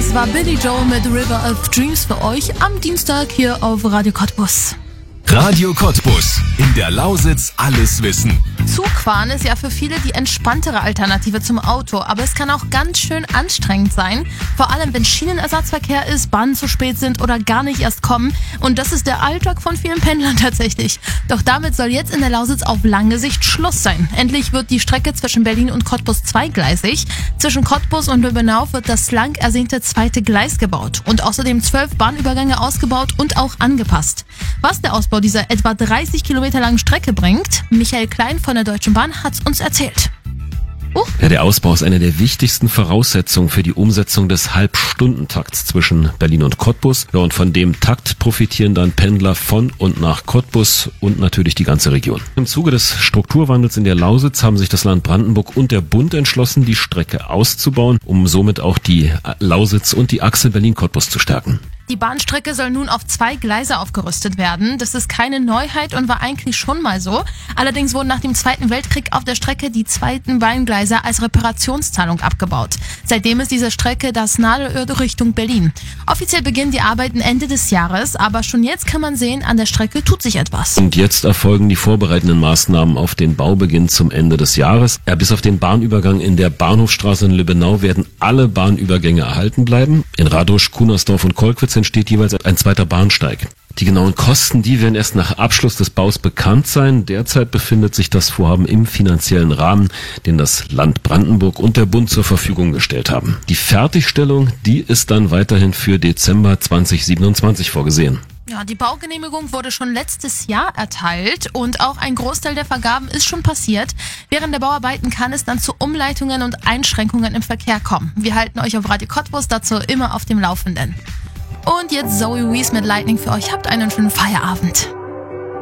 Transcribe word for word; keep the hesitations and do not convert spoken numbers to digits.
Das war Billy Joel mit River of Dreams für euch am Dienstag hier auf Radio Cottbus. Radio Cottbus. In der Lausitz alles wissen. Zugfahren ist ja für viele die entspanntere Alternative zum Auto, aber es kann auch ganz schön anstrengend sein. Vor allem, wenn Schienenersatzverkehr ist, Bahnen zu spät sind oder gar nicht erst kommen. Und das ist der Alltag von vielen Pendlern tatsächlich. Doch damit soll jetzt in der Lausitz auf lange Sicht Schluss sein. Endlich wird die Strecke zwischen Berlin und Cottbus zweigleisig. Zwischen Cottbus und Löbenau wird das lang ersehnte zweite Gleis gebaut und außerdem zwölf Bahnübergänge ausgebaut und auch angepasst. Was der Ausbau dieser etwa dreißig Kilometer langen Strecke bringt, Michael Klein von der Deutschen Bahn hat's uns erzählt. Uh. Ja, der Ausbau ist eine der wichtigsten Voraussetzungen für die Umsetzung des Halbstundentakts zwischen Berlin und Cottbus. Ja, und von dem Takt profitieren dann Pendler von und nach Cottbus und natürlich die ganze Region. Im Zuge des Strukturwandels in der Lausitz haben sich das Land Brandenburg und der Bund entschlossen, die Strecke auszubauen, um somit auch die Lausitz und die Achse Berlin-Cottbus zu stärken. Die Bahnstrecke soll nun auf zwei Gleise aufgerüstet werden. Das ist keine Neuheit und war eigentlich schon mal so. Allerdings wurden nach dem Zweiten Weltkrieg auf der Strecke die zweiten beiden Gleise als Reparationszahlung abgebaut. Seitdem ist diese Strecke das Nadelöhr Richtung Berlin. Offiziell beginnen die Arbeiten Ende des Jahres, aber schon jetzt kann man sehen, an der Strecke tut sich etwas. Und jetzt erfolgen die vorbereitenden Maßnahmen auf den Baubeginn zum Ende des Jahres. Ja, bis auf den Bahnübergang in der Bahnhofstraße in Löbenau werden alle Bahnübergänge erhalten bleiben. In Radosch, Kunersdorf und Kolkwitz entsteht jeweils ein zweiter Bahnsteig. Die genauen Kosten, die werden erst nach Abschluss des Baus bekannt sein. Derzeit befindet sich das Vorhaben im finanziellen Rahmen, den das Land Brandenburg und der Bund zur Verfügung gestellt haben. Die Fertigstellung, die ist dann weiterhin für Dezember zweitausendsiebenundzwanzig vorgesehen. Ja, die Baugenehmigung wurde schon letztes Jahr erteilt und auch ein Großteil der Vergaben ist schon passiert. Während der Bauarbeiten kann es dann zu Umleitungen und Einschränkungen im Verkehr kommen. Wir halten euch auf Radio Cottbus dazu immer auf dem Laufenden. Und jetzt Zoe Wees mit Lightning für euch. Habt einen schönen Feierabend.